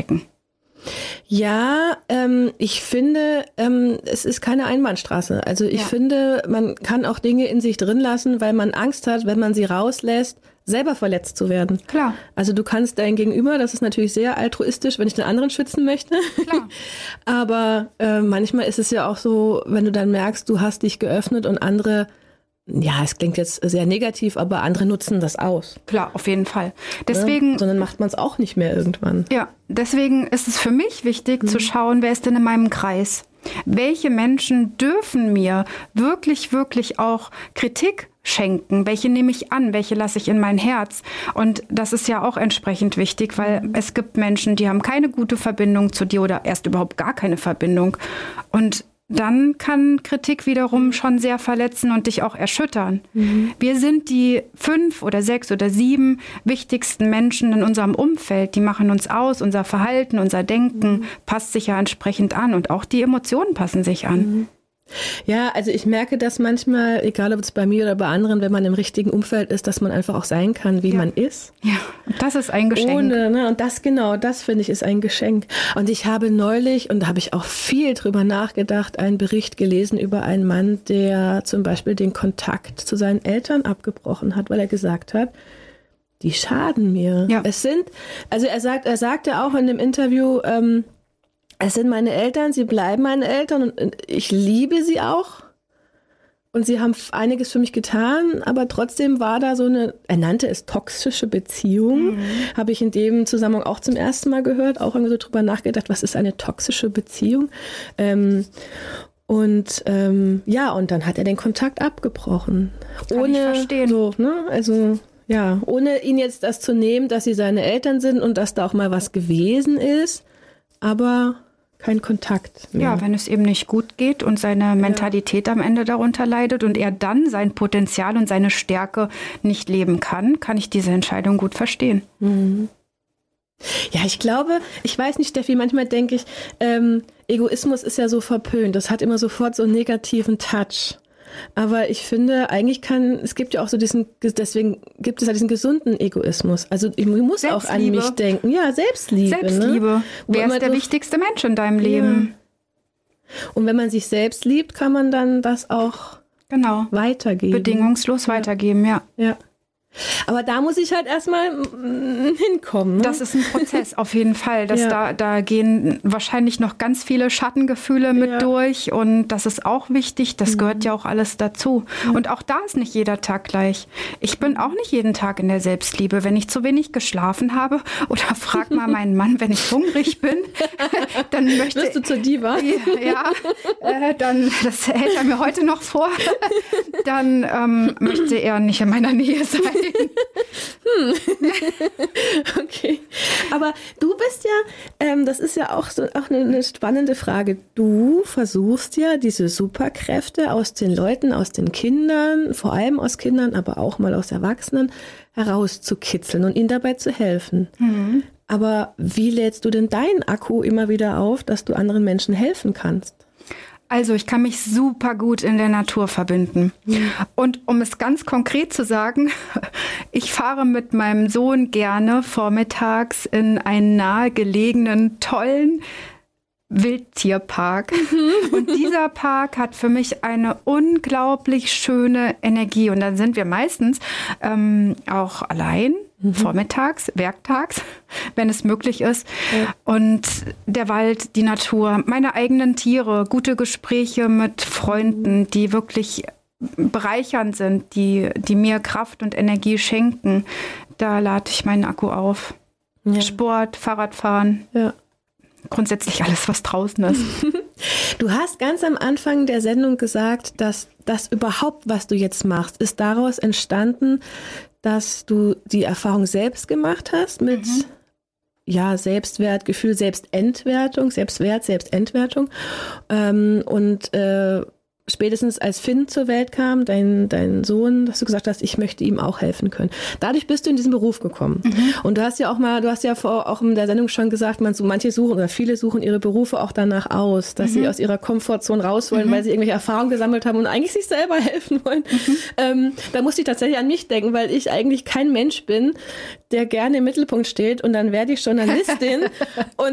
einstecken. Ja, ich finde, es ist keine Einbahnstraße. Also ich finde, man kann auch Dinge in sich drin lassen, weil man Angst hat, wenn man sie rauslässt, selber verletzt zu werden. Klar. Also du kannst dein Gegenüber, das ist natürlich sehr altruistisch, wenn ich den anderen schützen möchte. Klar. Aber manchmal ist es ja auch so, wenn du dann merkst, du hast dich geöffnet und andere, ja, es klingt jetzt sehr negativ, aber andere nutzen das aus. Klar, auf jeden Fall. Deswegen, ne? Sondern macht man es auch nicht mehr irgendwann. Ja, deswegen ist es für mich wichtig zu schauen, wer ist denn in meinem Kreis? Welche Menschen dürfen mir wirklich, wirklich auch Kritik schenken? Welche nehme ich an? Welche lasse ich in mein Herz? Und das ist ja auch entsprechend wichtig, weil es gibt Menschen, die haben keine gute Verbindung zu dir oder erst überhaupt gar keine Verbindung. Und dann kann Kritik wiederum schon sehr verletzen und dich auch erschüttern. Wir sind die 5 oder 6 oder 7 wichtigsten Menschen in unserem Umfeld. Die machen uns aus, unser Verhalten, unser Denken passt sich ja entsprechend an und auch die Emotionen passen sich an. Ja, also ich merke das manchmal, egal ob es bei mir oder bei anderen, wenn man im richtigen Umfeld ist, dass man einfach auch sein kann, wie man ist. Ja, das ist ein Geschenk. Und das finde ich, ist ein Geschenk. Und ich habe neulich, und da habe ich auch viel drüber nachgedacht, einen Bericht gelesen über einen Mann, der zum Beispiel den Kontakt zu seinen Eltern abgebrochen hat, weil er gesagt hat, die schaden mir. Ja. Er sagte auch in dem Interview, es sind meine Eltern, sie bleiben meine Eltern und ich liebe sie auch. Und sie haben einiges für mich getan, aber trotzdem war da so eine, er nannte es toxische Beziehung. Habe ich in dem Zusammenhang auch zum ersten Mal gehört, auch irgendwie so drüber nachgedacht, was ist eine toxische Beziehung? Und dann hat er den Kontakt abgebrochen. Kann ich verstehen. Ohne ihn jetzt das zu nehmen, dass sie seine Eltern sind und dass da auch mal was gewesen ist, aber kein Kontakt mehr. Ja, wenn es eben nicht gut geht und seine Mentalität am Ende darunter leidet und er dann sein Potenzial und seine Stärke nicht leben kann, kann ich diese Entscheidung gut verstehen. Ja, ich glaube, ich weiß nicht, Steffi, manchmal denke ich, Egoismus ist ja so verpönt. Das hat immer sofort so einen negativen Touch. Aber ich finde, eigentlich es gibt ja auch so deswegen gibt es ja diesen gesunden Egoismus. Also ich muss auch an mich denken. Ja, Selbstliebe. Selbstliebe. Ne? Wer ist der wichtigste Mensch in deinem Leben? Und wenn man sich selbst liebt, kann man dann das auch weitergeben. Bedingungslos weitergeben, ja. Aber da muss ich halt erstmal hinkommen. Ne? Das ist ein Prozess, auf jeden Fall. Da gehen wahrscheinlich noch ganz viele Schattengefühle mit durch. Und das ist auch wichtig. Das gehört ja auch alles dazu. Und auch da ist nicht jeder Tag gleich. Ich bin auch nicht jeden Tag in der Selbstliebe. Wenn ich zu wenig geschlafen habe oder frag mal meinen Mann, wenn ich hungrig bin, dann Wirst du zur Diva? Dann, das hält er mir heute noch vor, dann möchte er nicht in meiner Nähe sein. Okay. Aber du bist ja, das ist ja auch eine spannende Frage. Du versuchst ja diese Superkräfte aus den Leuten, aus den Kindern, vor allem aus Kindern, aber auch mal aus Erwachsenen, herauszukitzeln und ihnen dabei zu helfen. Aber wie lädst du denn deinen Akku immer wieder auf, dass du anderen Menschen helfen kannst? Also ich kann mich super gut in der Natur verbinden. Und um es ganz konkret zu sagen, ich fahre mit meinem Sohn gerne vormittags in einen nahegelegenen, tollen Wildtierpark. Und dieser Park hat für mich eine unglaublich schöne Energie. Und dann sind wir meistens auch allein. Vormittags, werktags, wenn es möglich ist. Und der Wald, die Natur, meine eigenen Tiere, gute Gespräche mit Freunden, die wirklich bereichernd sind, die mir Kraft und Energie schenken, da lade ich meinen Akku auf. Sport, Fahrradfahren, grundsätzlich alles, was draußen ist. Du hast ganz am Anfang der Sendung gesagt, dass das überhaupt, was du jetzt machst, ist daraus entstanden, dass du die Erfahrung selbst gemacht hast mit Selbstwertgefühl, Selbstentwertung, Selbstwert, Selbstentwertung. Und spätestens als Finn zur Welt kam, dein Sohn, dass du gesagt hast, ich möchte ihm auch helfen können. Dadurch bist du in diesen Beruf gekommen. Und du hast ja auch in der Sendung schon gesagt, manche suchen oder viele suchen ihre Berufe auch danach aus, dass sie aus ihrer Komfortzone raus wollen, weil sie irgendwelche Erfahrungen gesammelt haben und eigentlich sich selber helfen wollen. Da musste ich tatsächlich an mich denken, weil ich eigentlich kein Mensch bin, der gerne im Mittelpunkt steht und dann werde ich Journalistin